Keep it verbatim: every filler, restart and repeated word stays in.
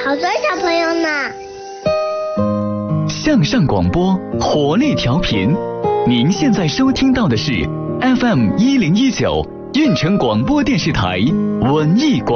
好多小朋友呢。 向上广播，活力调频。您现在收听到的是 F M 一零一九运城广播电视台文艺广播。